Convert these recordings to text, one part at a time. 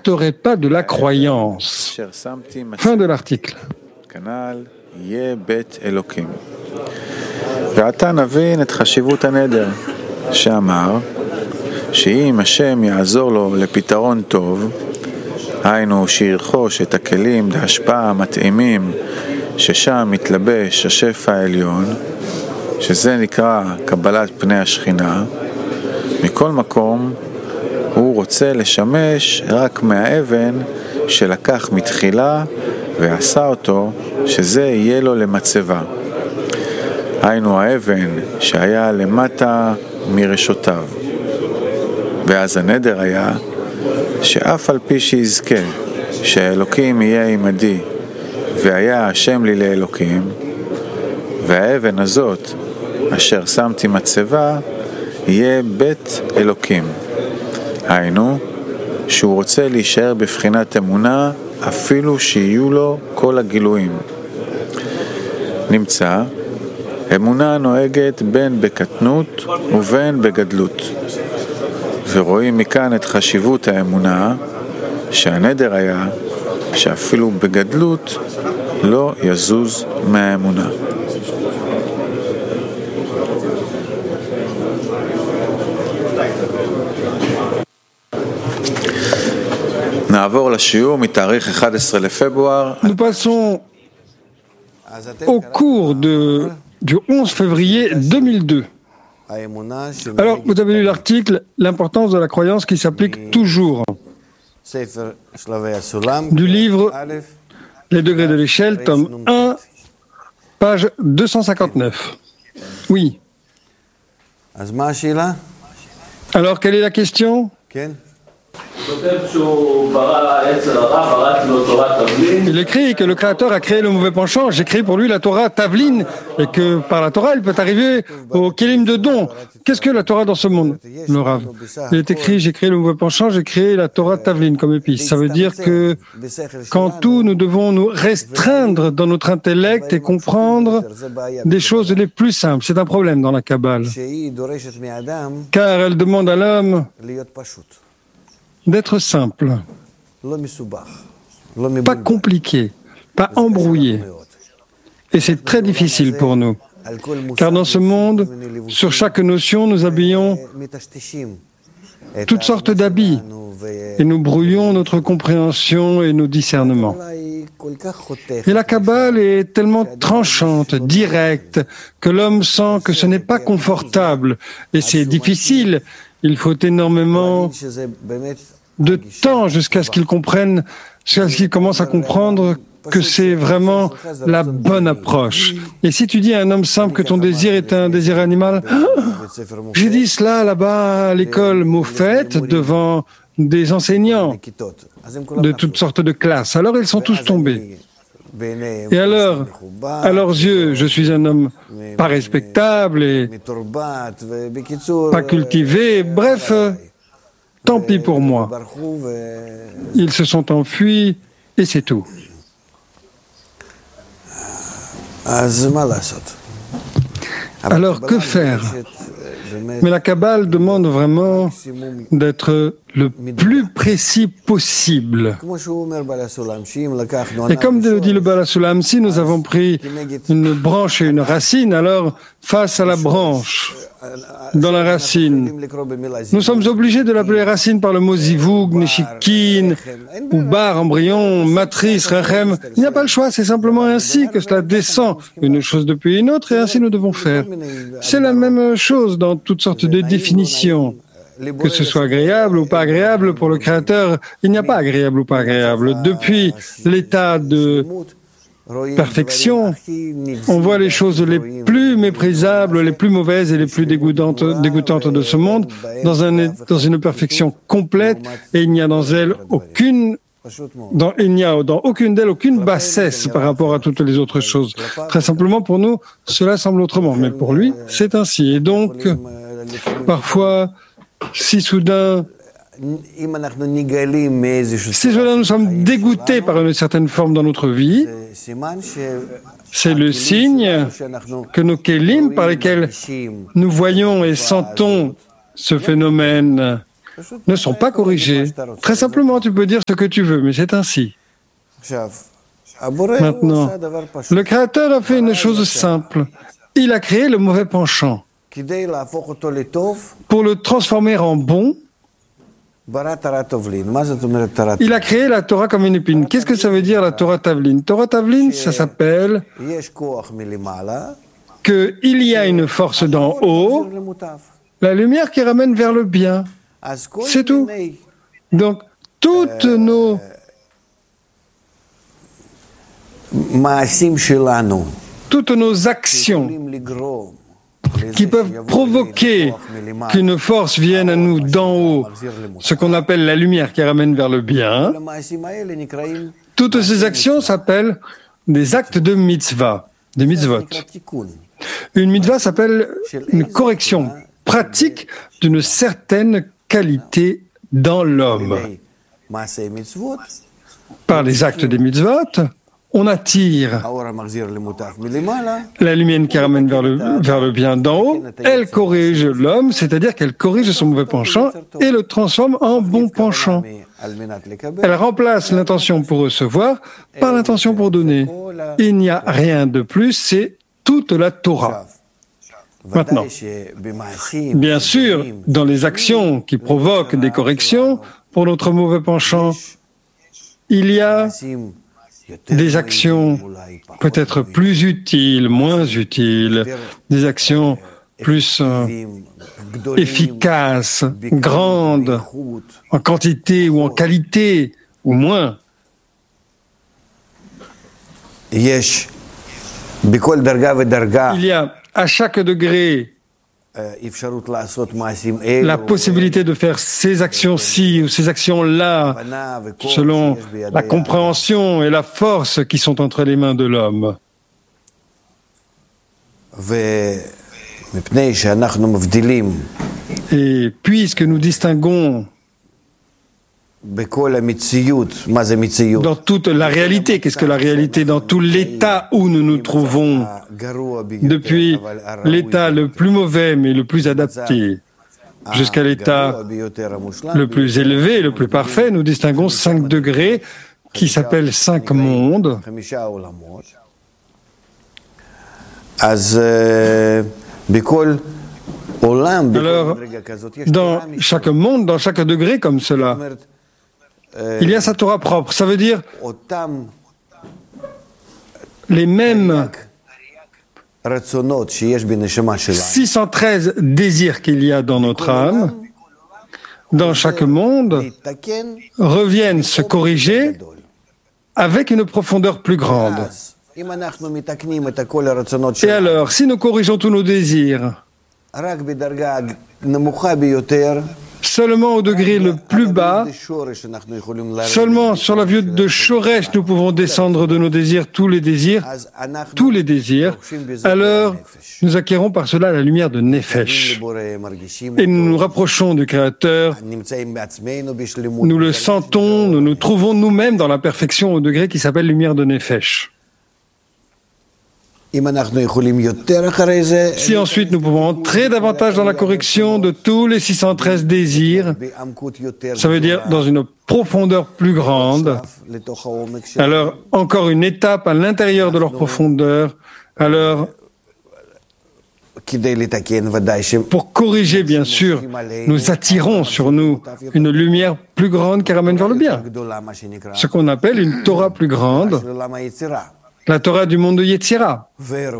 n'apporterait pas de la croyance. Fin de l'article. ועתה נבין את חשיבות הנדר, שאמר שאם השם יעזור לו לפתרון טוב, היינו שירכוש את הכלים להשפעה המתאימים ששם מתלבש השפע העליון, שזה נקרא קבלת פני השכינה, מכל מקום הוא רוצה לשמש רק מהאבן שלקח מתחילה ועשה אותו, שזה יהיה לו למצבה. היינו האבן שהיה למטה מרשותיו. ואז הנדר היה שאף על פי שיזכה שהאלוקים יהיה עמדי והיה השם לי לאלוקים, והאבן הזאת אשר שמתי מצבה יהיה בית אלוקים. היינו שהוא רוצה להישאר בבחינת אמונה אפילו שיהיו לו כל הגילויים. נמצא אמונה נוהגת בין בקטנות ובין בגדלות, ורואים מכאן את חשיבות האמונה, שהנדר היה שאפילו בגדלות לא יזוז מהאמונה. נעבור לשיעור מתאריך 11 לפברואר. Nous passons au cours du 11 février 2002. Alors, vous avez lu l'article « L'importance de la croyance qui s'applique toujours » du livre « Les degrés de l'échelle », tome 1, page 259. Oui. Alors, quelle est la question ? Il écrit que le Créateur a créé le mauvais penchant, j'ai créé pour lui la Torah Tavlin, et que par la Torah, il peut arriver au Kélim de don. Qu'est-ce que la Torah dans ce monde, le Rav? Il est écrit, j'ai créé le mauvais penchant, j'ai créé la Torah Tavlin comme épice. Ça veut dire que, qu'en tout, nous devons nous restreindre dans notre intellect et comprendre des choses les plus simples. C'est un problème dans la Kabbale, car elle demande à l'homme d'être simple, pas compliqué, pas embrouillé. Et c'est très difficile pour nous, car dans ce monde, sur chaque notion, nous habillons toutes sortes d'habits et nous brouillons notre compréhension et nos discernements. Et la Kabbale est tellement tranchante, directe, que l'homme sent que ce n'est pas confortable et c'est difficile. Il faut énormément de temps jusqu'à ce qu'il comprenne, jusqu'à ce qu'il commence à comprendre que c'est vraiment la bonne approche. Et si tu dis à un homme simple que ton désir est un désir animal, j'ai dit cela là-bas à l'école Moffett devant des enseignants de toutes sortes de classes. Alors ils sont tous tombés. Et alors, à leurs yeux, je suis un homme pas respectable et pas cultivé, bref, tant pis pour moi. Ils se sont enfuis et c'est tout. Alors que faire? Mais la Kabbale demande vraiment d'être le plus précis possible. Et comme le dit le Baal HaSulam, si nous avons pris une branche et une racine, alors face à la branche, dans la racine, nous sommes obligés de l'appeler racine par le mot zivug, neshikin, ou bar, embryon, matrice, rechem. Il n'y a pas le choix, c'est simplement ainsi que cela descend une chose depuis une autre et ainsi nous devons faire. C'est la même chose dans toutes sortes de définitions. Que ce soit agréable ou pas agréable pour le Créateur, il n'y a pas agréable ou pas agréable. Depuis l'état de perfection, on voit les choses les plus méprisables, les plus mauvaises et les plus dégoûtantes de ce monde dans une perfection complète et il n'y a dans aucune d'elle aucune bassesse par rapport à toutes les autres choses. Très simplement, pour nous, cela semble autrement, mais pour lui, c'est ainsi. Et donc, parfois, si soudain nous sommes dégoûtés par une certaine forme dans notre vie, c'est le signe que nos kélim par lesquels nous voyons et sentons ce phénomène ne sont pas corrigés. Très simplement, tu peux dire ce que tu veux, mais c'est ainsi. Maintenant, le Créateur a fait une chose simple. Il a créé le mauvais penchant. Pour le transformer en bon, il a créé la Torah comme une épine. Qu'est-ce que ça veut dire la Torah Tavlin? Torah Tavlin, ça s'appelle qu'il y a une force d'en haut, la lumière qui ramène vers le bien. C'est tout. Donc, toutes nos actions qui peuvent provoquer qu'une force vienne à nous d'en haut, ce qu'on appelle la lumière qui ramène vers le bien, toutes ces actions s'appellent des actes de mitzvah, des mitzvot. Une mitzvah s'appelle une correction pratique d'une certaine qualité dans l'homme. Par les actes des mitzvot, on attire la lumière qui ramène vers le bien d'en haut, elle corrige l'homme, c'est-à-dire qu'elle corrige son mauvais penchant et le transforme en bon penchant. Elle remplace l'intention pour recevoir par l'intention pour donner. Il n'y a rien de plus, c'est toute la Torah. Maintenant, bien sûr, dans les actions qui provoquent des corrections pour notre mauvais penchant, il y a des actions peut-être plus utiles, moins utiles, des actions plus efficaces, grandes, en quantité ou en qualité, ou moins. Il y a à chaque degré la possibilité de faire ces actions-ci ou ces actions-là selon la compréhension et la force qui sont entre les mains de l'homme. Et puisque nous distinguons dans toute la réalité, qu'est-ce que la réalité? Dans tout l'état où nous nous trouvons, depuis l'état le plus mauvais mais le plus adapté, jusqu'à l'état le plus élevé, le plus parfait, nous distinguons 5 degrés qui s'appellent 5 mondes. Alors, dans chaque monde, dans chaque degré comme cela, il y a sa Torah propre. Ça veut dire les mêmes 613 désirs qu'il y a dans notre âme, dans chaque monde, reviennent se corriger avec une profondeur plus grande. Et alors, si nous corrigeons tous nos désirs, seulement au degré le plus bas, seulement sur la vue de Shoresh, nous pouvons descendre de nos désirs, tous les désirs, alors nous acquérons par cela la lumière de Nefesh. Et nous nous rapprochons du Créateur, nous le sentons, nous nous trouvons nous-mêmes dans la perfection au degré qui s'appelle lumière de Nefesh. Si ensuite nous pouvons entrer davantage dans la correction de tous les 613 désirs, ça veut dire dans une profondeur plus grande, alors encore une étape à l'intérieur de leur profondeur, alors pour corriger bien sûr, nous attirons sur nous une lumière plus grande qui ramène vers le bien, ce qu'on appelle une Torah plus grande, la Torah du monde de Yetzira.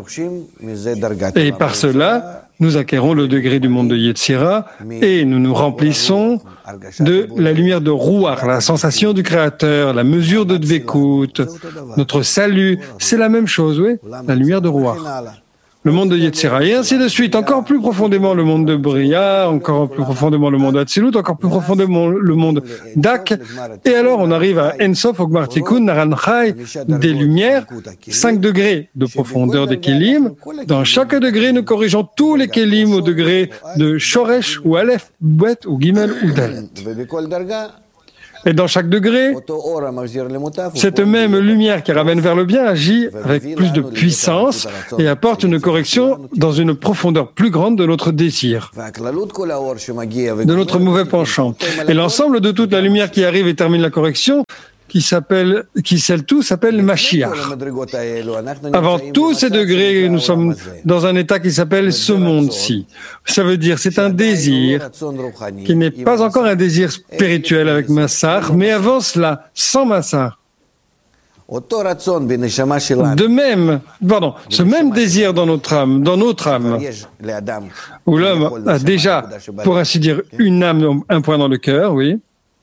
Et par cela, nous acquérons le degré du monde de Yetzira et nous nous remplissons de la lumière de Ruach, la sensation du Créateur, la mesure de Dvekut, notre salut. C'est la même chose, oui, la lumière de Ruach. Le monde de Yetzira, et ainsi de suite, encore plus profondément le monde de Bria, encore plus profondément le monde d'Atsilut, encore plus profondément le monde d'Ak, et alors on arrive à Ensof, Ogmar Tikkun, Naranchai, des lumières, 5 degrés de profondeur des Kélim. Dans chaque degré, nous corrigeons tous les Kélim au degré de Shoresh, ou Aleph, Bet, ou Gimel, ou Dalet. Et dans chaque degré, cette même lumière qui ramène vers le bien agit avec plus de puissance et apporte une correction dans une profondeur plus grande de notre désir, de notre mauvais penchant. Et l'ensemble de toute la lumière qui arrive et termine la correction, qui scelle tout, s'appelle Mashiach. Avant tous ces degrés, nous sommes dans un état qui s'appelle ce monde-ci. Ça veut dire, c'est un désir qui n'est pas encore un désir spirituel avec Massar, mais avant cela, sans Massar. De même, ce même désir dans notre âme, où l'homme a déjà, pour ainsi dire, une âme, un point dans le cœur, oui.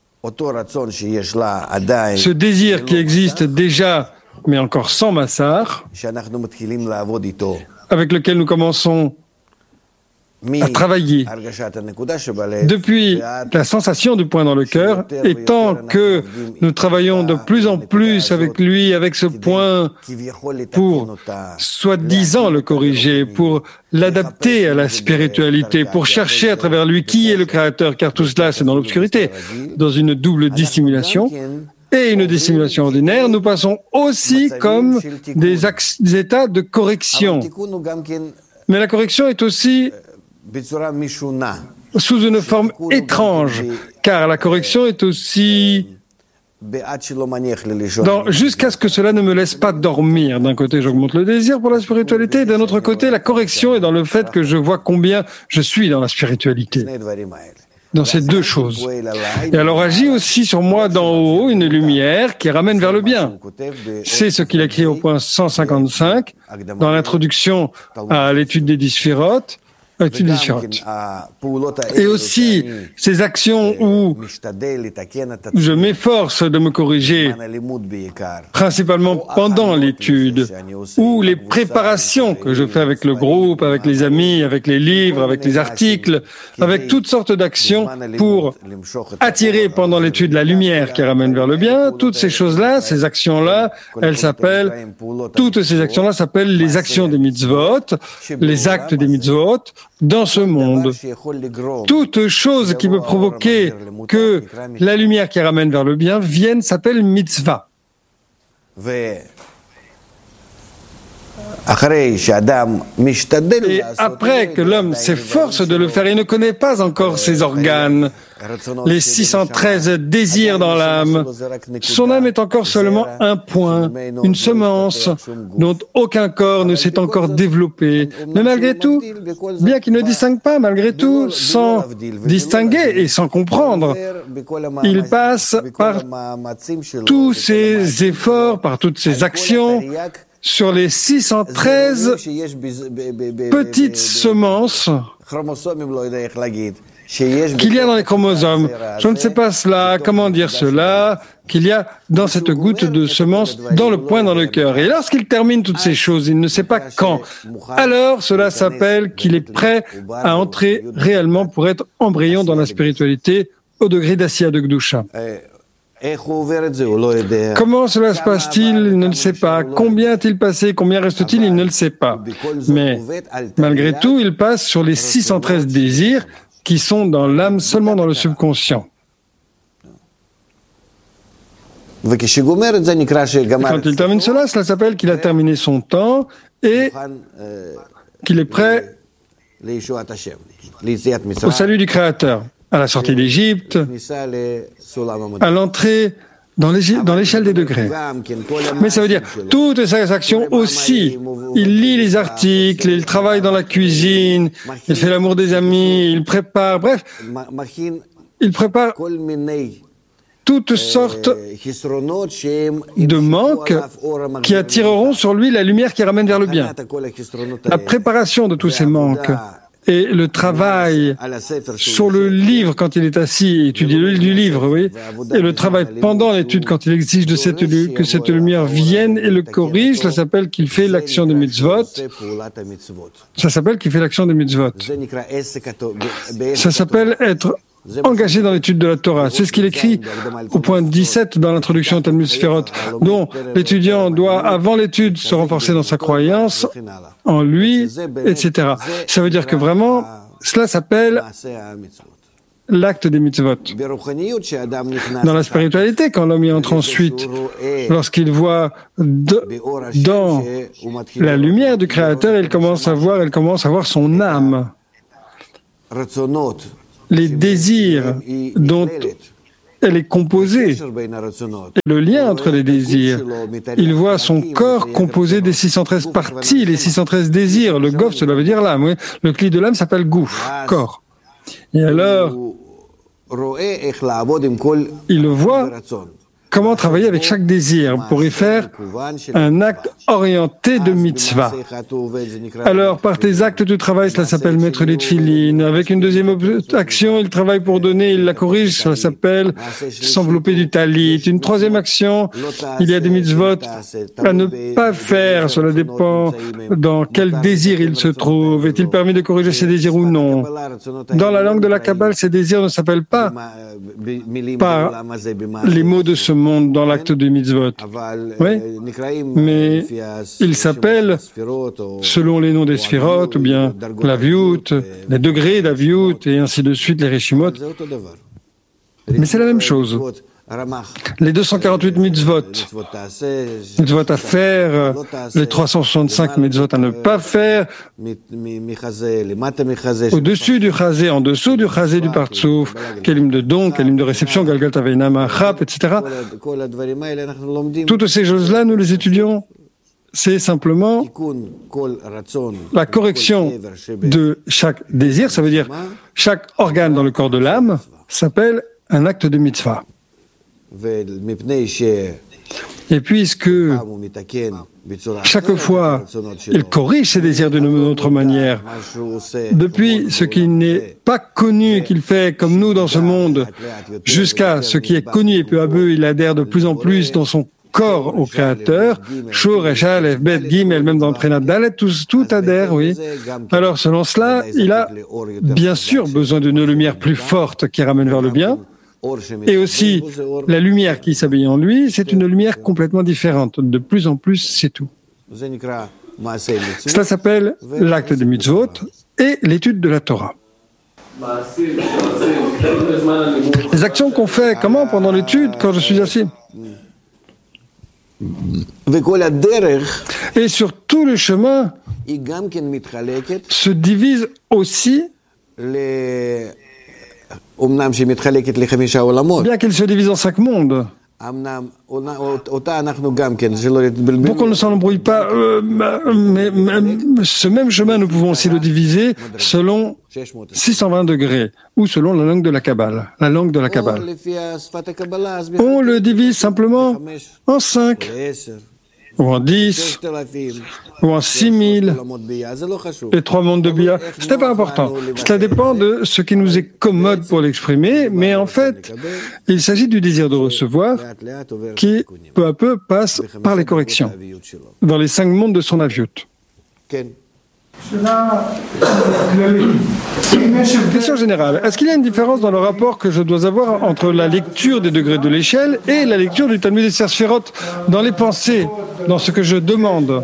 Ce désir qui existe déjà, mais encore sans Massar, avec lequel nous commençons à travailler depuis la sensation du point dans le cœur, et tant que nous travaillons de plus en plus avec lui, avec ce point, pour soi-disant le corriger, pour l'adapter à la spiritualité, pour chercher à travers lui qui est le Créateur, car tout cela c'est dans l'obscurité, dans une double dissimulation, et une dissimulation ordinaire, nous passons aussi comme des états de correction. Mais la correction est aussi sous une forme étrange, car la correction est aussi jusqu'à ce que cela ne me laisse pas dormir. D'un côté, j'augmente le désir pour la spiritualité, et d'un autre côté, la correction est dans le fait que je vois combien je suis dans la spiritualité. Dans ces deux choses. Et alors agit aussi sur moi d'en haut une lumière qui ramène vers le bien. C'est ce qu'il écrit au point 155 dans l'introduction à l'étude des 10 sphirotes. Et aussi ces actions où je m'efforce de me corriger, principalement pendant l'étude, ou les préparations que je fais avec le groupe, avec les amis, avec les livres, avec les articles, avec toutes sortes d'actions pour attirer pendant l'étude la lumière qui ramène vers le bien. Toutes ces choses-là, ces actions-là, toutes ces actions-là s'appellent les actions des mitzvot, les actes des mitzvot, dans ce monde. Toute chose qui peut provoquer que la lumière qui ramène vers le bien vienne s'appelle mitzvah. Et après que l'homme s'efforce de le faire, il ne connaît pas encore ses organes, les 613 désirs dans l'âme. Son âme est encore seulement un point, une semence dont aucun corps ne s'est encore développé. Mais malgré tout, bien qu'il ne distingue pas, malgré tout, sans distinguer et sans comprendre, il passe par tous ses efforts, par toutes ses actions, sur les 613 petites semences qu'il y a dans les chromosomes. Je ne sais pas cela, comment dire cela, qu'il y a dans cette goutte de semence dans le point dans le cœur. Et lorsqu'il termine toutes ces choses, il ne sait pas quand. Alors cela s'appelle qu'il est prêt à entrer réellement pour être embryon dans la spiritualité au degré d'Asiya de Gdusha. Comment cela se passe-t-il? Il ne le sait pas. Combien a-t-il passé? Combien reste-t-il? Il ne le sait pas. Mais malgré tout, il passe sur les 613 désirs qui sont dans l'âme, seulement dans le subconscient. Et quand il termine cela s'appelle qu'il a terminé son temps et qu'il est prêt au salut du Créateur, à la sortie d'Égypte, à l'entrée dans l'échelle des degrés. Mais ça veut dire, toutes ces actions aussi, il lit les articles, il travaille dans la cuisine, il fait l'amour des amis, il prépare, bref, il prépare toutes sortes de manques qui attireront sur lui la lumière qui ramène vers le bien. La préparation de tous ces manques et le travail sur le livre quand il est assis et étudie du livre, oui, et le travail pendant l'étude quand il exige que cette lumière vienne et le corrige, ça s'appelle qu'il fait l'action des mitzvot. Ça s'appelle qu'il fait l'action des mitzvot. Ça s'appelle être engagé dans l'étude de la Torah. C'est ce qu'il écrit au point 17 dans l'introduction au Talmud Sefirot, dont l'étudiant doit, avant l'étude, se renforcer dans sa croyance en lui, etc. Ça veut dire que vraiment, cela s'appelle l'acte des mitzvot. Dans la spiritualité, quand l'homme y entre ensuite, lorsqu'il voit dans la lumière du Créateur, il commence à voir son âme, les désirs dont elle est composée, le lien entre les désirs. Il voit son corps composé des 613 parties, les 613 désirs. Le gof, cela veut dire l'âme. Oui. Le cli de l'âme s'appelle gouf, corps. Et alors, il voit comment travailler avec chaque désir pour y faire un acte orienté de mitzvah. Alors, par tes actes de travail, cela s'appelle mettre les tefilines. Avec une deuxième action, il travaille pour donner, il la corrige, cela s'appelle s'envelopper du talit. Une troisième action, il y a des mitzvot à ne pas faire. Cela dépend dans quel désir il se trouve. Est-il permis de corriger ses désirs ou non? Dans la langue de la Kabbale, ces désirs ne s'appellent pas par les mots de ce monde dans l'acte de mitzvot. Oui, mais il s'appelle selon les noms des sphirot, ou bien l'aviout, les degrés d'aviout, et ainsi de suite, les reshimot. Mais c'est la même chose. Les 248 mitzvot à faire, les 365 mitzvot à ne pas faire, au-dessus du chazé, en dessous du chazé du partsouf, kelim de don, kelim de réception, galgal taveina machap, etc. Toutes ces choses-là, nous les étudions. C'est simplement la correction de chaque désir, ça veut dire chaque organe dans le corps de l'âme s'appelle un acte de mitzvah. Et puisque chaque fois il corrige ses désirs d'une autre manière, depuis ce qui n'est pas connu qu'il fait comme nous dans ce monde, jusqu'à ce qui est connu et peu à peu il adhère de plus en plus dans son corps au Créateur, Shur, Eshal, Efbet, Gimel, même dans le Prénat Dalet, tout adhère, oui. Alors selon cela, il a bien sûr besoin d'une lumière plus forte qui ramène vers le bien. Et aussi, la lumière qui s'habille en lui, c'est une lumière complètement différente. De plus en plus, c'est tout. Cela s'appelle l'acte des mitzvot et l'étude de la Torah. Les actions qu'on fait, comment pendant l'étude, quand je suis assis? Et sur tout le chemin se divise aussi, bien qu'il se divise en 5 mondes. Pour qu'on ne s'en embrouille pas, mais ce même chemin, nous pouvons aussi le diviser selon 620 degrés, ou selon la langue de la Kabbale. La langue de la Kabbale. On le divise simplement en 5, ou en 10, ou en 6000, et 3 mondes de Bia. Ce n'est pas important. Cela dépend de ce qui nous est commode pour l'exprimer, mais en fait, il s'agit du désir de recevoir qui, peu à peu, passe par les corrections, dans les 5 mondes de son aviout. Question générale. Est-ce qu'il y a une différence dans le rapport que je dois avoir entre la lecture des degrés de l'échelle et la lecture du Talmud Esther Sfirot dans les pensées, dans ce que je demande?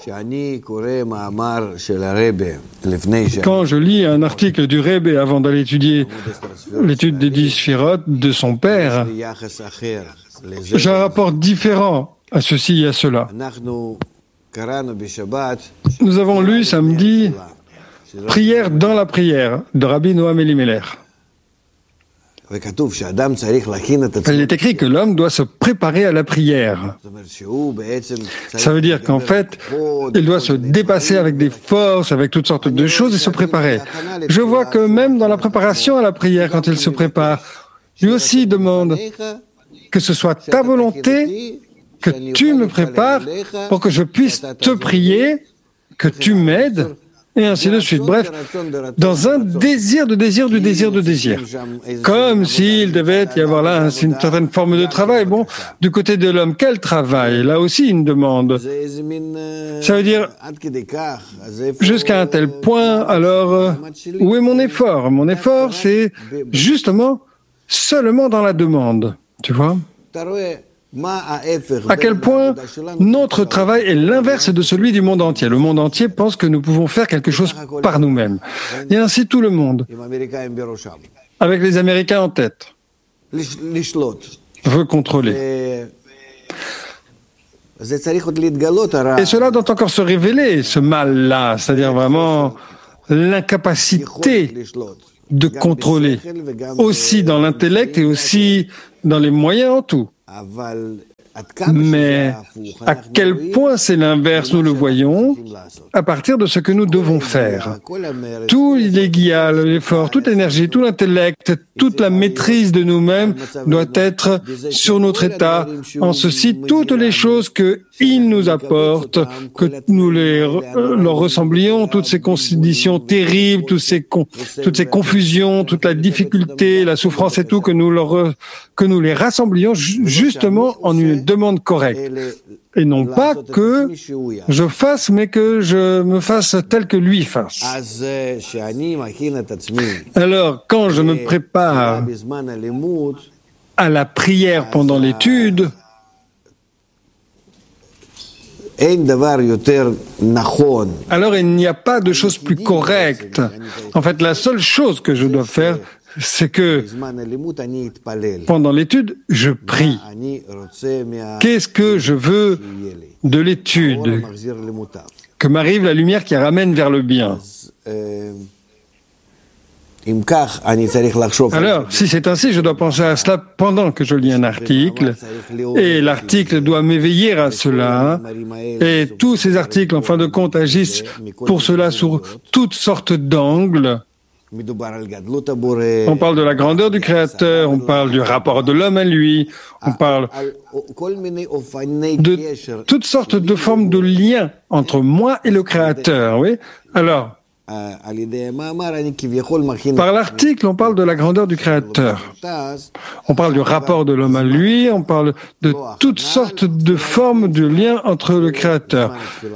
Quand je lis un article du Rebbe avant d'aller étudier l'étude des 10 Sfirot de son père, j'ai un rapport différent à ceci et à cela. Nous avons lu samedi « Prière dans la prière » de Rabbi Noam Elimelech. Il est écrit que l'homme doit se préparer à la prière. Ça veut dire qu'en fait, il doit se dépasser avec des forces, avec toutes sortes de choses et se préparer. Je vois que même dans la préparation à la prière, quand il se prépare, lui aussi demande que ce soit ta volonté que tu me prépares pour que je puisse te prier, que tu m'aides, et ainsi de suite. Bref, dans un désir de désir du désir de désir. Comme s'il devait y avoir là une certaine forme de travail. Bon, du côté de l'homme, quel travail? Là aussi, une demande. Ça veut dire, jusqu'à un tel point, alors, où est mon effort? Mon effort, c'est justement seulement dans la demande. Tu vois? À quel point notre travail est l'inverse de celui du monde entier. Le monde entier pense que nous pouvons faire quelque chose par nous-mêmes. Et ainsi tout le monde. avec les Américains en tête, veut contrôler. Et cela doit encore se révéler, ce mal-là, c'est-à-dire vraiment l'incapacité de contrôler, aussi dans l'intellect et aussi dans les moyens en tout. Mais à quel point c'est l'inverse, nous le voyons à partir de ce que nous devons faire. Tout l'idéal, l'effort, toute l'énergie, tout l'intellect, toute la maîtrise de nous-mêmes doit être sur notre état. En ceci, toutes les choses qu'ils nous apportent, que nous leur ressemblions, toutes ces conditions terribles, toutes ces confusions, toute la difficulté, la souffrance et tout, que nous les rassemblions justement en une demande correcte. Et non pas que je fasse, mais que je me fasse tel que lui fasse. Alors, quand je me prépare à la prière pendant l'étude, alors il n'y a pas de chose plus correcte. En fait, la seule chose que je dois faire, c'est que pendant l'étude, je prie. Qu'est-ce que je veux de l'étude? Que m'arrive la lumière qui ramène vers le bien. Alors, si c'est ainsi, je dois penser à cela pendant que je lis un article, et l'article doit m'éveiller à cela, et tous ces articles, en fin de compte, agissent pour cela sur toutes sortes d'angles. On parle de la grandeur du Créateur, on parle du rapport de l'homme à lui, on parle de toutes sortes de formes de liens entre moi et le Créateur, oui. Alors, par l'article, on parle de la grandeur du Créateur. On parle du rapport de l'homme à lui, on parle de toutes sortes de formes de liens entre le Créateur.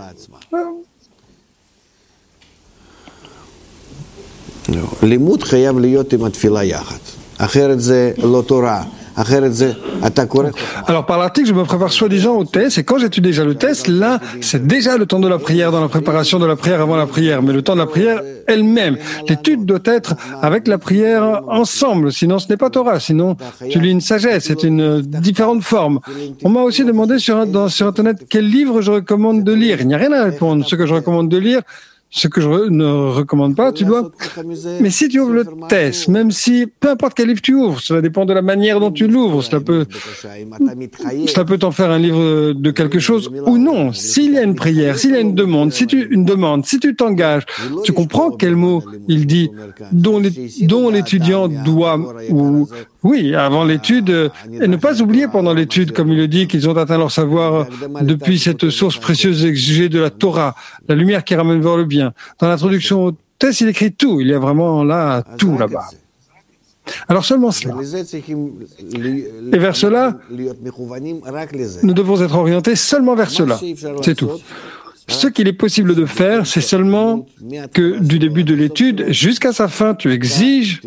Alors par l'article, je me prépare soi-disant au test, et quand j'étudie déjà le test, là, c'est déjà le temps de la prière, dans la préparation de la prière avant la prière, mais le temps de la prière elle-même. L'étude doit être avec la prière ensemble, sinon ce n'est pas Torah, sinon tu lis une sagesse, c'est une différente forme. On m'a aussi demandé sur Internet quel livre je recommande de lire. Il n'y a rien à répondre. Ce que je recommande de lire, ce que je ne recommande pas, tu dois... Mais si tu ouvres le test, même si, peu importe quel livre tu ouvres, cela dépend de la manière dont tu l'ouvres, cela peut t'en faire un livre de quelque chose ou non. S'il y a une prière, s'il y a une demande, si tu t'engages, tu comprends quel mot il dit, dont l'étudiant doit, ou, oui, avant l'étude, et ne pas oublier pendant l'étude, comme il le dit, qu'ils ont atteint leur savoir depuis cette source précieuse exigée de la Torah, la lumière qui ramène vers le bien. Dans l'introduction au test, il écrit tout. Il y a vraiment là, tout là-bas. Alors seulement cela. Et vers cela, nous devons être orientés seulement vers cela. C'est tout. Ce qu'il est possible de faire, c'est seulement que du début de l'étude jusqu'à sa fin, tu exiges.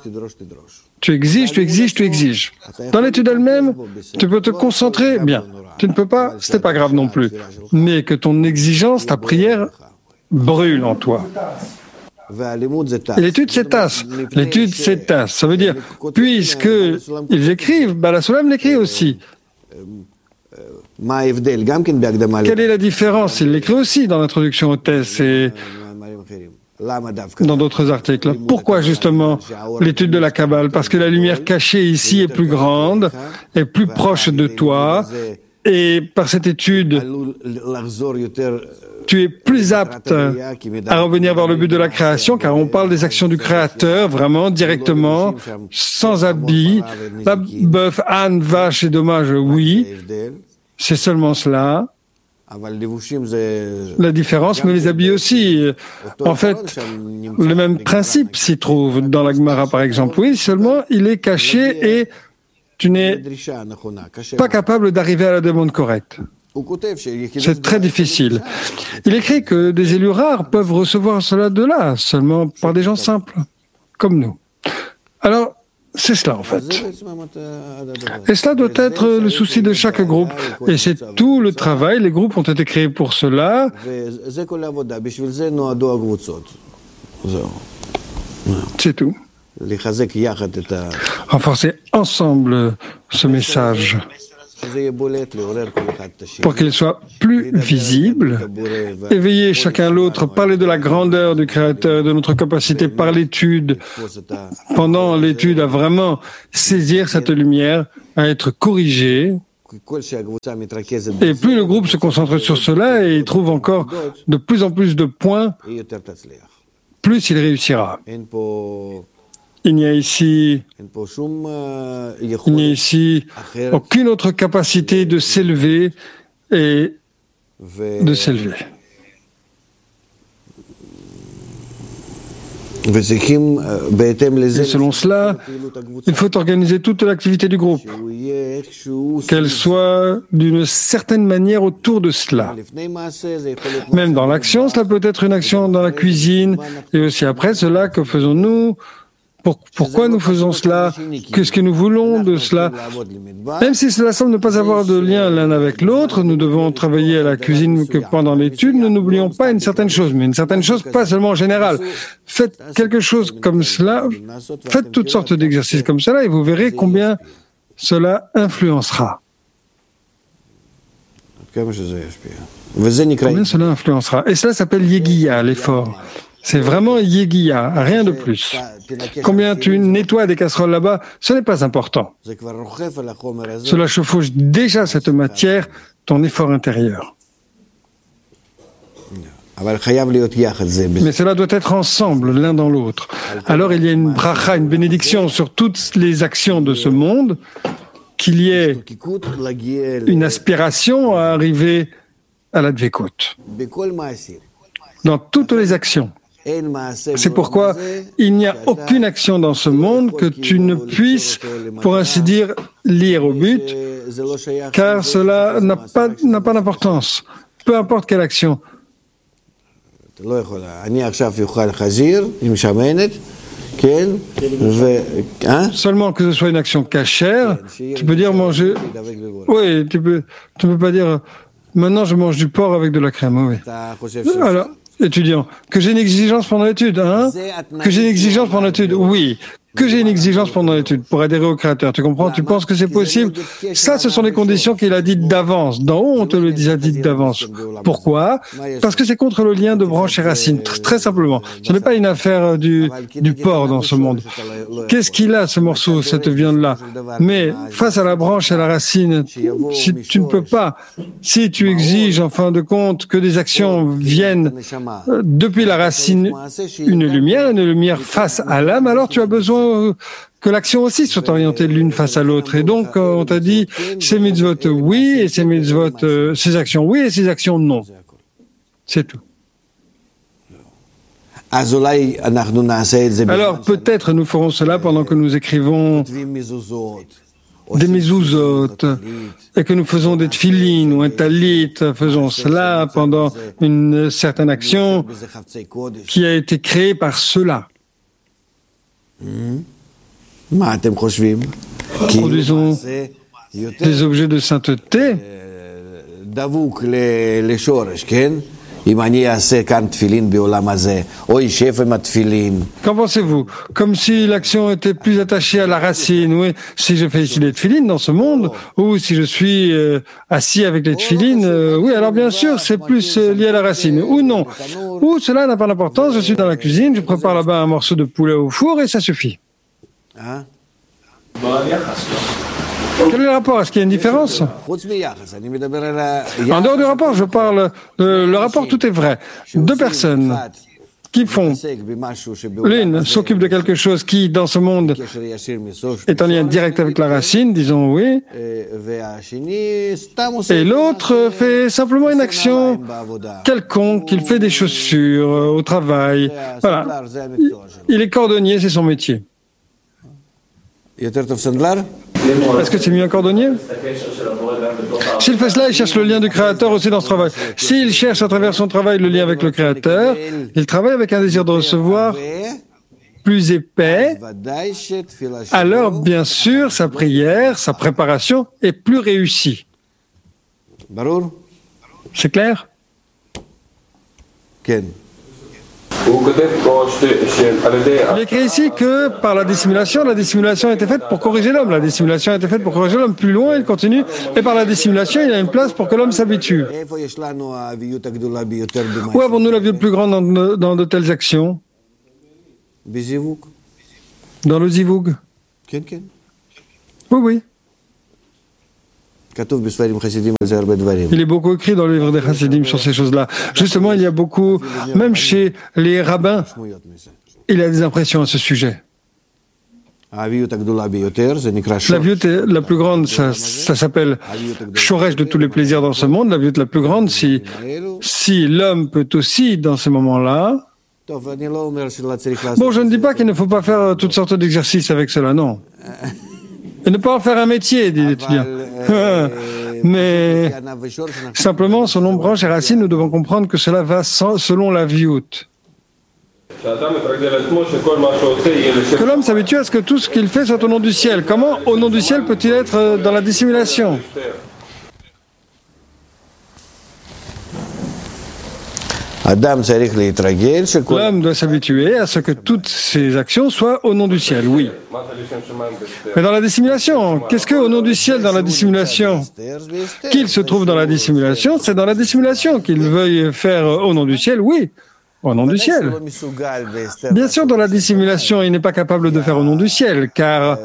Dans l'étude elle-même, tu peux te concentrer, bien. Tu ne peux pas, ce n'est pas grave non plus. Mais que ton exigence, ta prière, brûle en toi. Et l'étude s'étasse. Ça veut dire, puisque ils écrivent, la Solam l'écrit aussi. Quelle est la différence? Il l'écrit aussi dans l'introduction au test et dans d'autres articles. Pourquoi justement l'étude de la Kabbale? Parce que la lumière cachée ici est plus grande, est plus proche de toi, et par cette étude, tu es plus apte à revenir vers le but de la création, car on parle des actions du Créateur, vraiment, directement, sans habit. La bœuf, âne, vache et dommage, oui. C'est seulement cela. La différence, mais les habits aussi. En fait, le même principe s'y trouve dans la Gemara, par exemple. Oui, seulement il est caché et tu n'es pas capable d'arriver à la demande correcte. C'est très difficile. Il écrit que des élus rares peuvent recevoir cela de là, seulement par des gens simples, comme nous. Alors, c'est cela en fait. Et cela doit être le souci de chaque groupe. Et c'est tout le travail. Les groupes ont été créés pour cela. C'est tout. renforcer ensemble ce message pour qu'il soit plus visible, éveiller chacun l'autre, parler de la grandeur du Créateur, de notre capacité par l'étude, pendant l'étude à vraiment saisir cette lumière, à être corrigé. Et plus le groupe se concentre sur cela et il trouve encore de plus en plus de points, plus il réussira. Il n'y a ici aucune autre capacité de s'élever et de s'élever. Et selon cela, il faut organiser toute l'activité du groupe, qu'elle soit d'une certaine manière autour de cela. Même dans l'action, cela peut être une action dans la cuisine, et aussi après cela, que faisons-nous ? Pourquoi nous faisons cela? Qu'est-ce que nous voulons de cela? Même si cela semble ne pas avoir de lien l'un avec l'autre, nous devons travailler à la cuisine que pendant l'étude, nous n'oublions pas une certaine chose, mais une certaine chose pas seulement en général. Faites quelque chose comme cela, faites toutes sortes d'exercices comme cela et vous verrez combien cela influencera. Combien cela influencera. Et cela s'appelle Yegiya, l'effort. C'est vraiment Yegiya, rien de plus. Combien tu nettoies des casseroles là-bas, ce n'est pas important. Cela chevauche déjà cette matière, ton effort intérieur. Mais cela doit être ensemble, l'un dans l'autre. Alors il y a une bracha, une bénédiction sur toutes les actions de ce monde, qu'il y ait une aspiration à arriver à la dvekout. Dans toutes les actions. C'est pourquoi il n'y a aucune action dans ce monde que tu ne puisses, pour ainsi dire, lire au but, car cela n'a pas d'importance. Peu importe quelle action. Seulement que ce soit une action cachère, tu peux dire manger. Oui, tu peux pas dire maintenant je mange du porc avec de la crème. Oui. Alors. Étudiant, que j'ai une exigence pendant l'étude, hein? Que j'ai une exigence pendant l'étude, oui. Que j'ai une exigence pendant l'étude pour adhérer au Créateur, tu comprends? Tu penses que c'est possible? Ça, ce sont les conditions qu'il a dites d'avance. D'en haut, on te le dit dites d'avance. Pourquoi? Parce que c'est contre le lien de branche et racine, très simplement. Ce n'est pas une affaire du porc dans ce monde. Qu'est-ce qu'il a, ce morceau, cette viande-là? Mais face à la branche et à la racine, si tu ne peux pas, si tu exiges, en fin de compte, que des actions viennent depuis la racine, une lumière face à l'âme, alors tu as besoin que l'action aussi soit orientée l'une face à l'autre. Et donc, on t'a dit, ces mitzvot oui, et ces mitzvot, ces actions oui, et ces actions non. C'est tout. Alors, peut-être nous ferons cela pendant que nous écrivons des mezuzot, et que nous faisons des tfilines ou un talit, faisons cela pendant une certaine action qui a été créée par cela. Produisons des objets de sainteté. Qu'en pensez-vous? Comme si l'action était plus attachée à la racine, oui. Si je fais ici les tfilines dans ce monde, ou si je suis assis avec les tfilines, oui, alors bien sûr, c'est plus lié à la racine. Ou non. Ou cela n'a pas d'importance, je suis dans la cuisine, je prépare là-bas un morceau de poulet au four et ça suffit. Quel est le rapport? Est-ce qu'il y a une différence? En dehors du rapport, je parle le rapport, tout est vrai. Deux personnes qui font, l'une s'occupe de quelque chose qui, dans ce monde, est en lien direct avec la racine, disons oui, et l'autre fait simplement une action quelconque, il fait des chaussures au travail. Voilà. Il est cordonnier, c'est son métier. Est-ce que c'est mieux un cordonnier? S'il fait cela, il cherche le lien du Créateur aussi dans ce travail. S'il cherche à travers son travail le lien avec le Créateur, il travaille avec un désir de recevoir plus épais, alors bien sûr sa prière, sa préparation est plus réussie. C'est clair? Il écrit ici que par la dissimulation a été faite pour corriger l'homme. La dissimulation a été faite pour corriger l'homme. Plus loin, il continue. Et par la dissimulation, il y a une place pour que l'homme s'habitue. Où avons-nous la vie plus grande dans de telles actions? Dans le zivug. Oui, oui. Il est beaucoup écrit dans le livre des Chassidim sur ces choses-là. Justement, il y a beaucoup, même chez les rabbins, il y a des impressions à ce sujet. La viout la plus grande, ça s'appelle Shoresh de tous les plaisirs dans ce monde. La viout la plus grande, si l'homme peut aussi, dans ces moments-là. Bon, je ne dis pas qu'il ne faut pas faire toutes sortes d'exercices avec cela, non. Et ne pas en faire un métier, dit l'étudiant. Mais simplement, selon branche et racines, nous devons comprendre que cela va selon la viout. Que l'homme s'habitue à ce que tout ce qu'il fait soit au nom du ciel. Comment, au nom du ciel, peut-il être dans la dissimulation? L'homme doit s'habituer à ce que toutes ses actions soient au nom du ciel, oui. Mais dans la dissimulation, qu'est-ce que au nom du ciel dans la dissimulation? Qu'il se trouve dans la dissimulation, c'est dans la dissimulation. Qu'il veuille faire au nom du ciel, oui, au nom du ciel. Bien sûr, dans la dissimulation, il n'est pas capable de faire au nom du ciel, car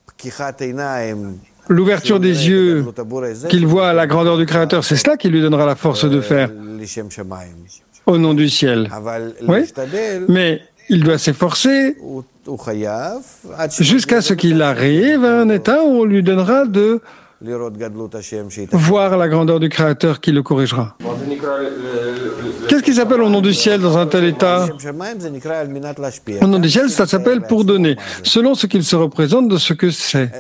l'ouverture des yeux qu'il voit à la grandeur du Créateur, c'est cela qui lui donnera la force de faire au nom du ciel. Oui, mais il doit s'efforcer jusqu'à ce qu'il arrive à un état où on lui donnera de voir la grandeur du Créateur qui le corrigera. Qu'est-ce qui s'appelle au nom du ciel dans un tel état? Au nom du ciel, ça s'appelle pour donner, selon ce qu'il se représente de ce que c'est.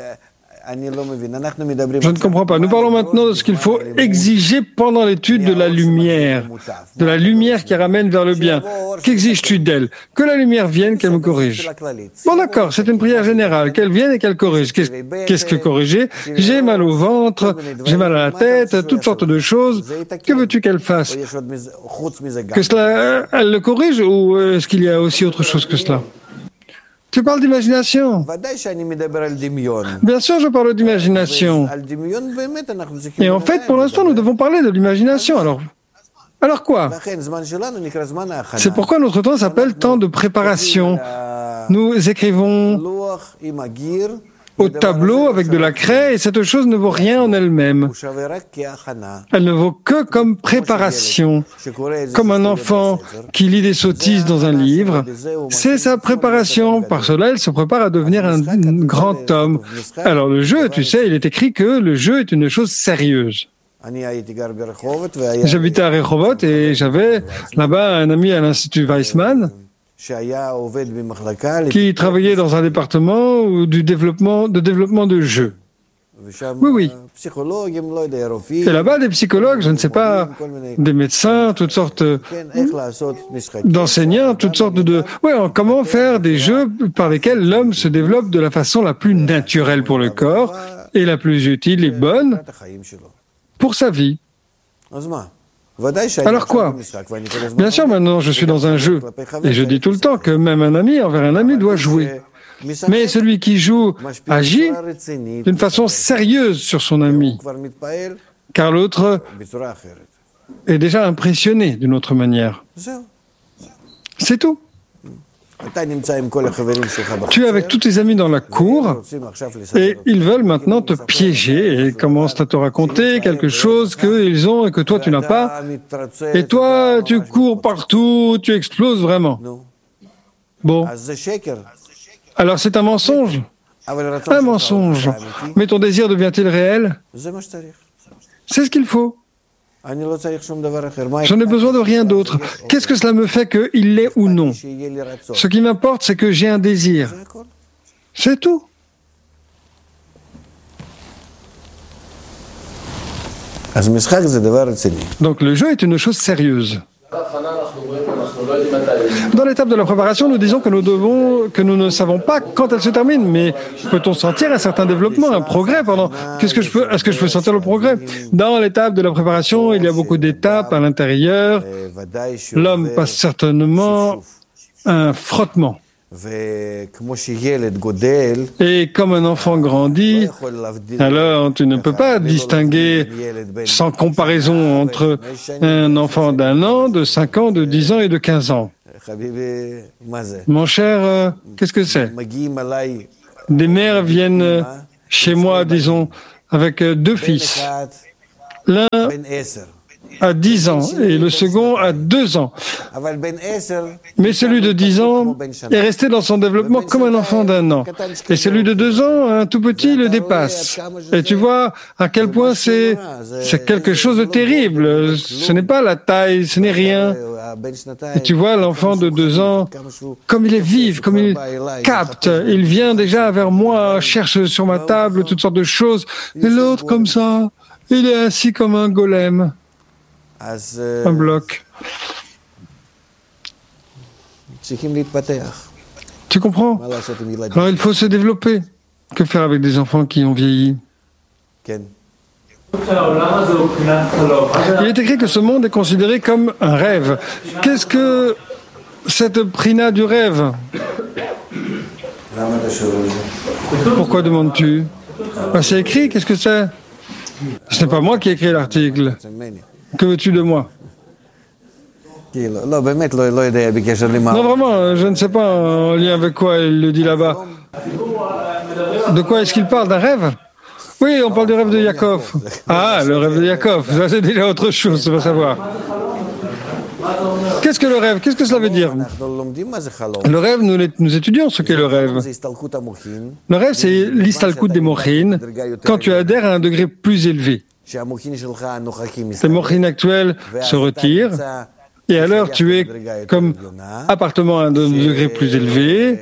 Je ne comprends pas. Nous parlons maintenant de ce qu'il faut exiger pendant l'étude de la lumière qui ramène vers le bien. Qu'exiges-tu d'elle? Que la lumière vienne, qu'elle me corrige. Bon, d'accord, c'est une prière générale, qu'elle vienne et qu'elle corrige. Qu'est-ce que corriger? J'ai mal au ventre, j'ai mal à la tête, toutes sortes de choses. Que veux-tu qu'elle fasse? Que cela, elle le corrige, ou est-ce qu'il y a aussi autre chose que cela? Tu parles d'imagination. Bien sûr, je parle d'imagination. Et en fait, pour l'instant, nous devons parler de l'imagination. Alors quoi? C'est pourquoi notre temps s'appelle temps de préparation. Nous écrivons au tableau avec de la craie et cette chose ne vaut rien en elle-même. Elle ne vaut que comme préparation. Comme un enfant qui lit des sottises dans un livre, c'est sa préparation. Par cela, il se prépare à devenir un grand homme. Alors le jeu, tu sais, il est écrit que le jeu est une chose sérieuse. J'habitais à Rehovot et j'avais là-bas un ami à l'Institut Weizmann qui travaillait dans un département de développement de jeux. Oui, oui. Et là-bas, des psychologues, je ne sais pas, des médecins, toutes sortes d'enseignants, toutes sortes de... Oui, comment faire des jeux par lesquels l'homme se développe de la façon la plus naturelle pour le corps et la plus utile et bonne pour sa vie. Alors quoi? Bien sûr, maintenant je suis dans un jeu. Et je dis tout le temps que même un ami envers un ami doit jouer. Mais celui qui joue agit d'une façon sérieuse sur son ami. Car l'autre est déjà impressionné d'une autre manière. C'est tout. Tu es avec tous tes amis dans la cour et ils veulent maintenant te piéger et commencent à te raconter quelque chose qu'ils ont et que toi tu n'as pas. Et toi tu cours partout, tu exploses vraiment. Bon. Alors c'est un mensonge. Un mensonge. Mais ton désir devient-il réel? C'est ce qu'il faut. Je n'ai besoin de rien d'autre. Qu'est-ce que cela me fait qu'il l'est ou non? Ce qui m'importe, c'est que j'ai un désir. C'est tout. Donc le jeu est une chose sérieuse. Dans l'étape de la préparation, nous disons que nous ne savons pas quand elle se termine, mais peut-on sentir un certain développement, un progrès pendant... Est-ce que je peux sentir le progrès? Dans l'étape de la préparation, il y a beaucoup d'étapes à l'intérieur. L'homme passe certainement un frottement. Et comme un enfant grandit, alors tu ne peux pas distinguer sans comparaison entre un enfant d'1 an, de 5 ans, de 10 ans et de 15 ans. Mon cher, qu'est-ce que c'est? Des mères viennent chez moi, disons, avec 2 fils. L'un à 10 ans et le second à 2 ans. Mais celui de 10 ans est resté dans son développement comme un enfant d'1 an. Et celui de 2 ans, un tout petit, le dépasse. Et tu vois à quel point c'est quelque chose de terrible. Ce n'est pas la taille, ce n'est rien. Et tu vois l'enfant de 2 ans, comme il est vif, comme il capte, il vient déjà vers moi, cherche sur ma table toutes sortes de choses. Et l'autre comme ça, il est assis comme un golem. Un bloc. Tu comprends? Alors il faut se développer. Que faire avec des enfants qui ont vieilli? Il est écrit que ce monde est considéré comme un rêve. Qu'est-ce que cette prina du rêve? Pourquoi demandes-tu? C'est écrit, qu'est-ce que c'est? Ce n'est pas moi qui ai écrit l'article. Que veux-tu de moi? Non, vraiment, je ne sais pas en lien avec quoi il le dit là-bas. De quoi est-ce qu'il parle? D'un rêve? Oui, on parle du rêve de Yaakov. Ah, le rêve de Yaakov, ça c'est déjà autre chose, tu vas savoir. Qu'est-ce que le rêve? Qu'est-ce que cela veut dire? Le rêve, nous étudions ce qu'est le rêve. Le rêve, c'est l'istalkut des mochin, quand tu adhères à un degré plus élevé. Tes mochin actuels se retirent, et alors tu es comme appartement à un degré plus élevé.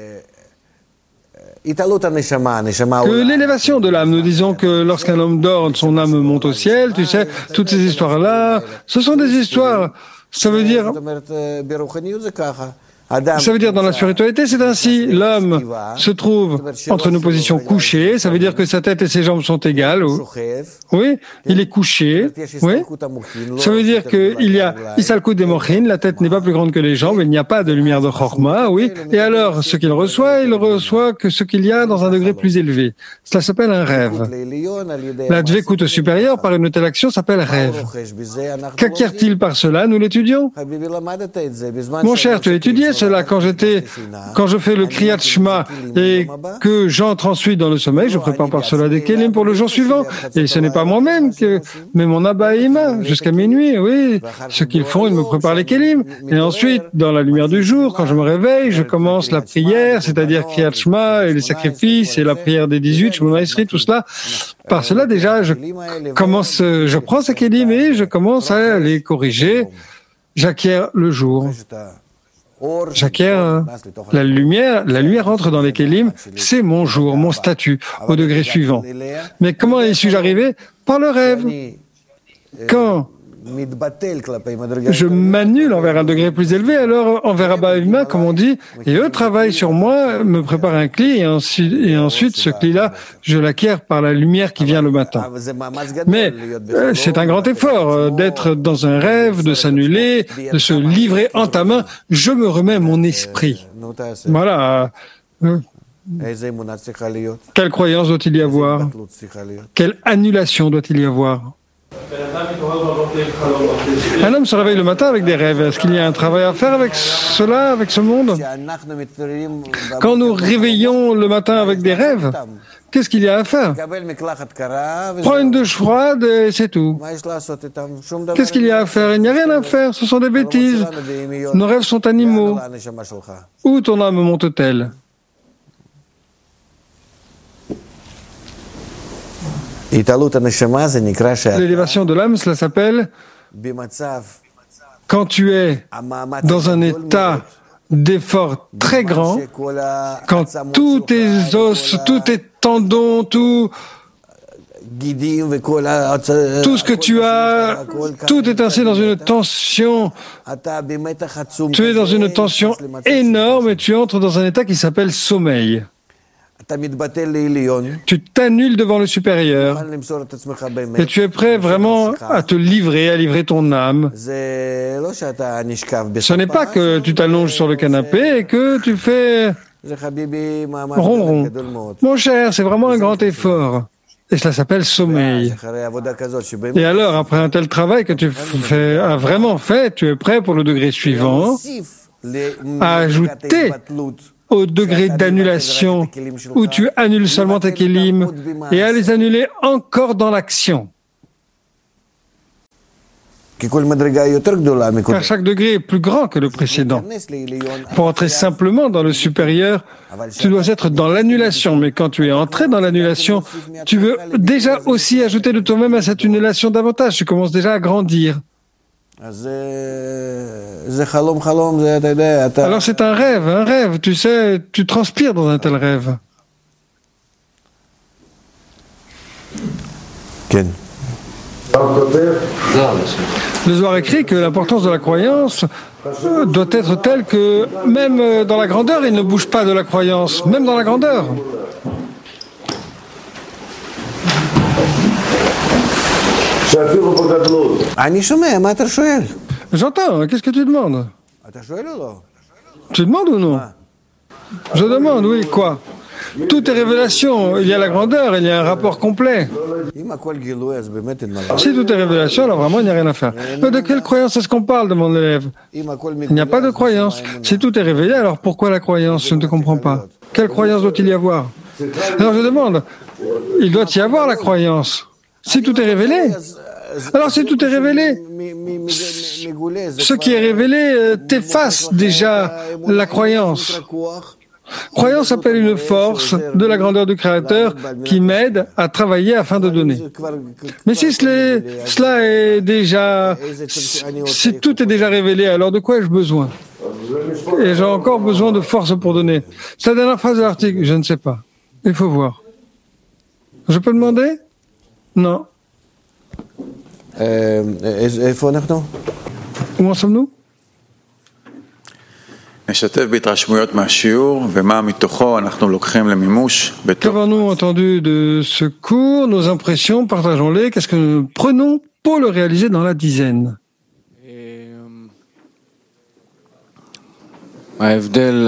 Que l'élévation de l'âme, nous disons que lorsqu'un homme dort, son âme monte au ciel, tu sais, toutes ces histoires-là, ce sont des histoires, ça veut dire dans la spiritualité, c'est ainsi. L'homme se trouve entre nos positions couchées, ça veut dire que sa tête et ses jambes sont égales. Oui, il est couché. Oui. Ça veut dire qu'il y a Isalkut des Mochin, la tête n'est pas plus grande que les jambes, il n'y a pas de lumière de Chorma, oui. Et alors, ce qu'il reçoit, il reçoit que ce qu'il y a dans un degré plus élevé. Cela s'appelle un rêve. La dvekut supérieure par une telle action s'appelle rêve. Qu'acquiert-il par cela? Nous l'étudions. Mon cher, tu as étudié cela quand je fais le Kriyat Shema et que j'entre ensuite dans le sommeil, je prépare par cela des kelim pour le jour suivant. Et ce n'est pas moi-même, mais mon Abba et Ima, jusqu'à minuit, oui. Ce qu'ils font, ils me préparent les kelim. Et ensuite, dans la lumière du jour, quand je me réveille, je commence la prière, c'est-à-dire Kriyat Shema et les sacrifices et la prière des 18, Shemona Esrei, tout cela. Par cela, déjà, je prends ces kelim et je commence à les corriger. J'acquiers le jour. J'acquiers la lumière entre dans les kelim, c'est mon jour, mon statut, au degré suivant. Mais comment y suis-je arrivé? Par le rêve. Quand je m'annule envers un degré plus élevé, alors envers Abba et Ima, comme on dit, et eux travaillent sur moi, me préparent un cli, et ensuite ce cli-là, je l'acquiers par la lumière qui vient le matin. Mais c'est un grand effort d'être dans un rêve, de s'annuler, de se livrer en ta main. Je me remets mon esprit. Voilà. Quelle croyance doit-il y avoir? Quelle annulation doit-il y avoir? Un homme se réveille le matin avec des rêves. Est-ce qu'il y a un travail à faire avec cela, avec ce monde? Quand nous réveillons le matin avec des rêves, qu'est-ce qu'il y a à faire? Prends une douche froide et c'est tout. Qu'est-ce qu'il y a à faire? Il n'y a rien à faire, ce sont des bêtises. Nos rêves sont animaux. Où ton âme monte-t-elle? L'élévation de l'âme, cela s'appelle quand tu es dans un état d'effort très grand, quand tous tes os, tous tes tendons, tout ce que tu as, tout est ainsi dans une tension. Tu es dans une tension énorme et tu entres dans un état qui s'appelle sommeil. Tu t'annules devant le supérieur et tu es prêt vraiment à te livrer, à livrer ton âme. Ce n'est pas que tu t'allonges sur le canapé et que tu fais ronron. Mon cher, c'est vraiment un grand effort. Et cela s'appelle sommeil. Et alors, après un tel travail que tu as vraiment fait, tu es prêt pour le degré suivant à ajouter au degré d'annulation où tu annules seulement tes kélim et à les annuler encore dans l'action. Car chaque degré est plus grand que le précédent. Pour entrer simplement dans le supérieur, tu dois être dans l'annulation. Mais quand tu es entré dans l'annulation, tu veux déjà aussi ajouter de toi-même à cette annulation davantage. Tu commences déjà à grandir. Alors c'est un rêve, tu sais, tu transpires dans un tel rêve. Ken. Le Zohar écrit que l'importance de la croyance doit être telle que même dans la grandeur, il ne bouge pas de la croyance, même dans la grandeur. J'entends, qu'est-ce que tu demandes? Tu demandes ou non? Je demande, oui, quoi? Tout est révélation, il y a la grandeur, il y a un rapport complet. Si tout est révélation, alors vraiment il n'y a rien à faire. Mais de quelle croyance est-ce qu'on parle, demande l'élève? Il n'y a pas de croyance. Si tout est révélé, alors pourquoi la croyance? Je ne te comprends pas. Quelle croyance doit-il y avoir? Alors je demande, il doit y avoir la croyance. Si tout est révélé, alors si tout est révélé, ce qui est révélé t'efface déjà la croyance. Croyance appelle une force de la grandeur du Créateur qui m'aide à travailler afin de donner. Mais si cela est déjà, si tout est déjà révélé, alors de quoi ai-je besoin? Et j'ai encore besoin de force pour donner. C'est la dernière phrase de l'article, je ne sais pas. Il faut voir. Je peux demander? Non. Où en sommes-nous? Qu'avons-nous entendu de ce cours? Nos impressions, partageons-les. Qu'est-ce que nous prenons pour le réaliser dans la dizaine? La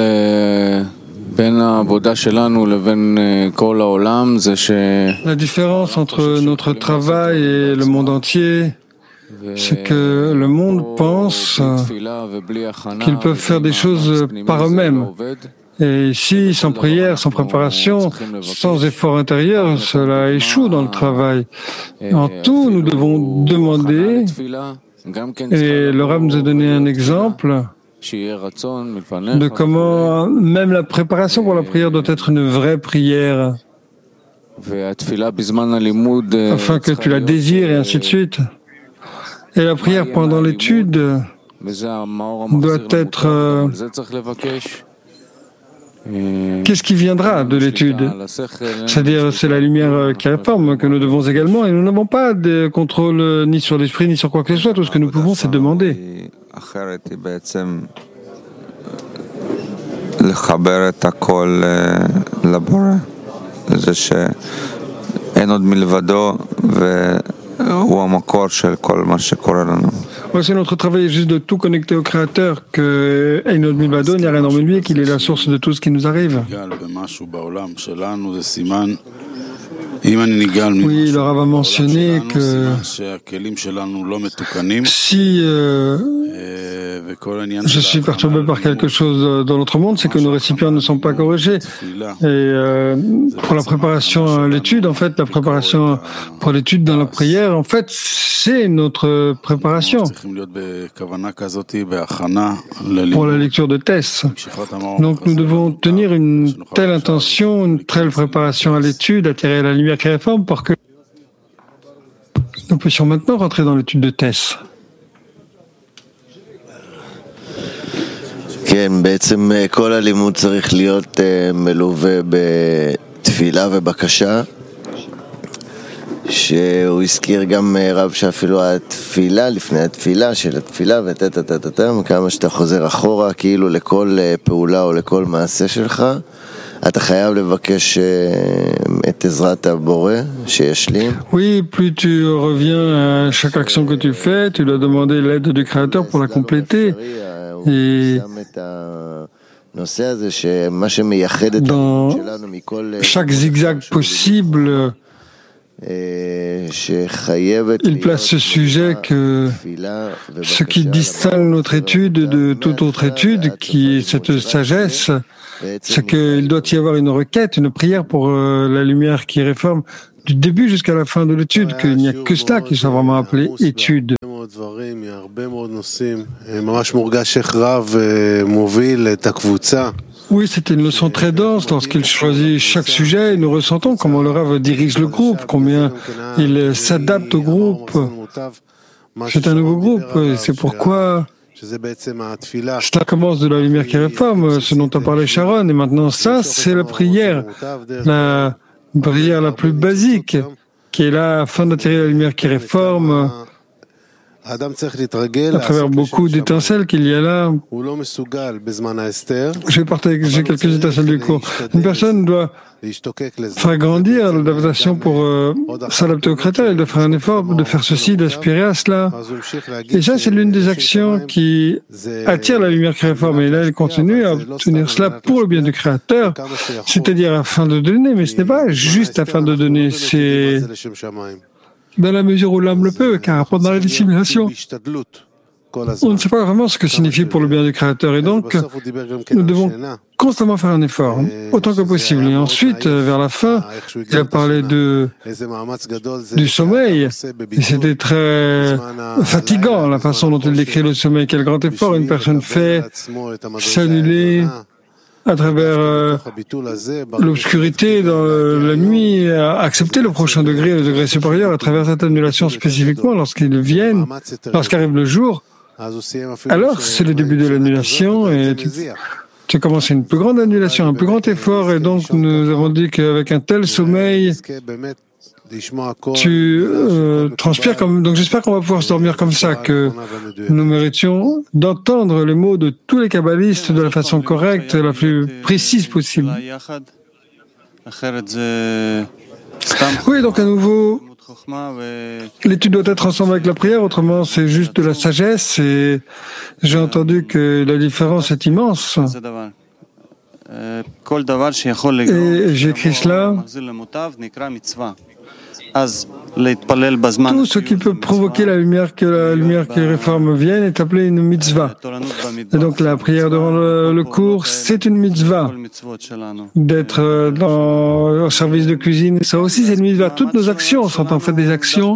différence entre notre travail et le monde entier, c'est que le monde pense qu'ils peuvent faire des choses par eux-mêmes. Et ici, sans prière, sans préparation, sans effort intérieur, cela échoue dans le travail. En tout, nous devons demander, et le Rav nous a donné un exemple de comment même la préparation pour la prière doit être une vraie prière, afin que tu la désires et ainsi de suite. Et la prière pendant l'étude doit être... Qu'est-ce qui viendra de l'étude? C'est-à-dire, c'est la lumière qui réforme que nous devons également, et nous n'avons pas de contrôle ni sur l'esprit, ni sur quoi que ce soit. Tout ce que nous pouvons, c'est demander. Voici notre travail est juste de tout connecter au Créateur, que Einod Milvado, il n'y a rien hormis lui, qu'il est la source de tout ce qui nous arrive. Oui, le Rav a mentionné que si je suis perturbé par quelque chose dans notre monde, c'est que nos récipients ne sont pas corrigés. Et pour la préparation à l'étude, en fait, la préparation pour l'étude dans la prière, en fait, c'est notre préparation pour la lecture de Tess. Donc nous devons tenir une telle intention, une telle préparation à l'étude, attirer la lumière qui réforme pour que nous puissions maintenant rentrer dans l'étude de Tess. כן, בעצם כל הלימוד צריך להיות מלווה בתפילה ובקשה, שהוא הזכיר גם רב שאפילו התפילה, לפני התפילה של התפילה כמה שאתה חוזר אחורה כאילו לכל פעולה או לכל מעשה שלך, Oui, plus tu reviens à chaque action que tu fais, tu dois demander l'aide du Créateur pour la compléter. Et dans chaque zigzag possible, il place ce sujet que ce qui distingue notre étude de toute autre étude, qui est cette sagesse, c'est qu'il doit y avoir une requête, une prière pour la lumière qui réforme du début jusqu'à la fin de l'étude, qu'il n'y a que cela qui soit vraiment appelé étude. Oui, c'était une leçon très dense. Lorsqu'il choisit chaque sujet, nous ressentons comment le Rav dirige le groupe, combien il s'adapte au groupe. C'est un nouveau groupe, c'est pourquoi cela commence de la lumière qui réforme, ce dont a parlé Sharon, et maintenant ça, c'est la prière la plus basique, qui est là afin d'attirer la lumière qui réforme, à travers beaucoup d'étincelles qu'il y a là. Je vais partager quelques étincelles du cours. Une personne doit faire grandir l'adaptation pour s'adapter au Créateur. Elle doit faire un effort de faire ceci, d'aspirer à cela. Et ça, c'est l'une des actions qui attire la lumière qui réforme. Et là, elle continue à obtenir cela pour le bien du Créateur, c'est-à-dire afin de donner. Mais ce n'est pas juste afin de donner, c'est dans la mesure où l'âme le peut, car pendant la dissimulation, on ne sait pas vraiment ce que signifie pour le bien du Créateur. Et donc, nous devons constamment faire un effort, autant que possible. Et ensuite, vers la fin, il a parlé du sommeil. Et c'était très fatigant, la façon dont il décrit le sommeil. Quel grand effort une personne fait s'annuler à travers l'obscurité dans la nuit, à accepter le prochain degré, le degré supérieur, à travers cette annulation spécifiquement, lorsqu'arrive le jour, alors c'est le début de l'annulation et tu commences une plus grande annulation, un plus grand effort, et donc nous avons dit qu'avec un tel sommeil, tu transpires comme... Donc j'espère qu'on va pouvoir se dormir comme ça, que nous méritions d'entendre les mots de tous les kabbalistes de la façon correcte, la plus précise possible. Oui, donc à nouveau, l'étude doit être ensemble avec la prière, autrement c'est juste de la sagesse, et j'ai entendu que la différence est immense. Et j'ai écrit cela. Tout ce qui peut provoquer que la lumière qui réforme vienne est appelé une mitzvah. Et donc la prière devant le cours, c'est une mitzvah. D'être au service de cuisine, ça aussi c'est une mitzvah. Toutes nos actions sont en fait des actions,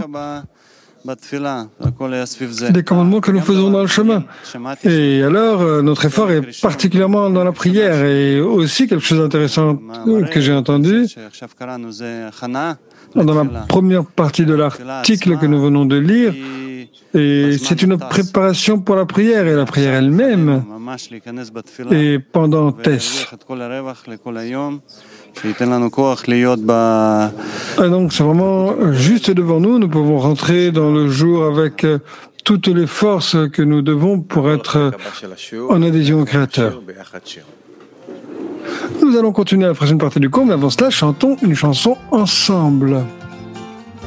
des commandements que nous faisons dans le chemin. Et alors, notre effort est particulièrement dans la prière. Et aussi quelque chose d'intéressant que j'ai entendu, dans la première partie de l'article que nous venons de lire, et c'est une préparation pour la prière, et la prière elle-même, et pendant Tess. Et donc c'est vraiment juste devant nous, nous pouvons rentrer dans le jour avec toutes les forces que nous devons pour être en adhésion au Créateur. Nous allons continuer la prochaine partie du cours, mais avant cela, chantons une chanson ensemble.